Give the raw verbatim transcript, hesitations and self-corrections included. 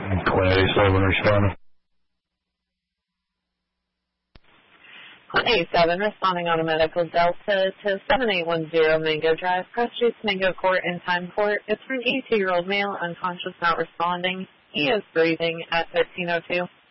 Twin eighty-seven responding. Twin eighty-seven responding on a medical Delta to seven eight one zero Mango Drive, Cross Streets, Mango Court, and Time Court. It's for an eighty-two-year-old male, unconscious, not responding. He is breathing at thirteen oh two.